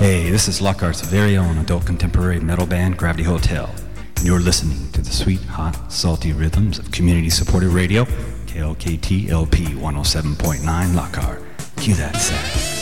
Hey, this is Lockhart's very own adult contemporary metal band, Gravity Hotel. And you're listening to the sweet, hot, salty rhythms of community-supported radio, KLKT LP 107.9 Lockhart. Cue that sax.